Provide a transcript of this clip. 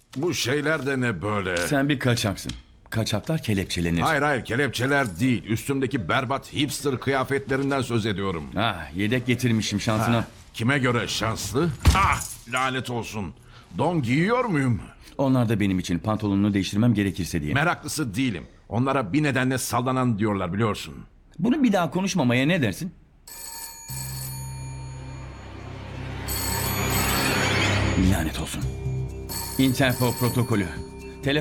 Bu şeyler de ne böyle? Sen bir kaçaksın. Kaçaklar kelepçelenir. Hayır, kelepçeler değil. Üstümdeki berbat hipster kıyafetlerinden söz ediyorum. Yedek getirmişim şansına. Kime göre şanslı? Lanet olsun. Don giyiyor muyum? Onlar da benim için pantolonunu değiştirmem gerekirse diye. Meraklısı değilim. Onlara bir nedenle sallanan diyorlar biliyorsun. Bunu bir daha konuşmamaya ne dersin? Lanet olsun. Interpol protokolü.